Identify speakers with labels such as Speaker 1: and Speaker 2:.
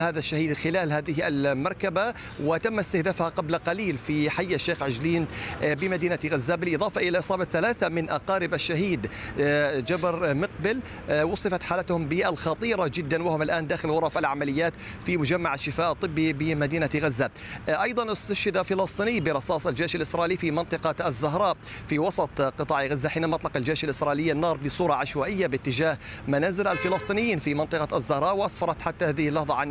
Speaker 1: هذا الشهيد خلال هذه المركبة، وتم استهدافها قبل قليل في حي الشيخ عجلين بمدينة غزة، بالإضافة إلى إصابة 3 من أقارب الشهيد جبر مقبل. وصفت حالتهم بالخطيرة جدا، وهم الآن داخل غرف العمليات في مجمع الشفاء الطبي بمدينة غزة. أيضا استشهد فلسطيني برصاص الجيش الإسرائيلي في منطقة الزهراء في وسط قطاع غزة، حينما أطلق الجيش الإسرائيلي النار بصورة عشوائية باتجاه منازل الفلسطينيين في منطقة الزهراء، وأسفرت حتى هذه اللحظة عن